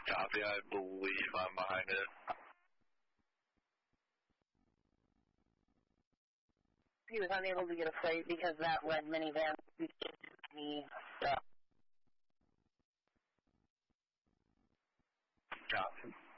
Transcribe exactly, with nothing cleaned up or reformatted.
Copy, I believe I'm behind it. He was unable to get a freight because that red minivan the stuff. Copy.